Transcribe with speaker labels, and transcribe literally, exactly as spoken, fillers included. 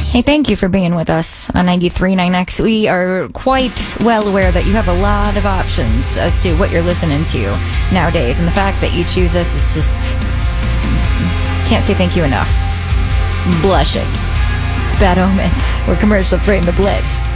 Speaker 1: Hey, thank you for being with us on ninety-three point nine X. We are quite well aware that you have a lot of options as to what you're listening to nowadays, and the fact that you choose us is just... can't say thank you enough. Blushing. It's Bad Omens. We're commercial free in the Blitz.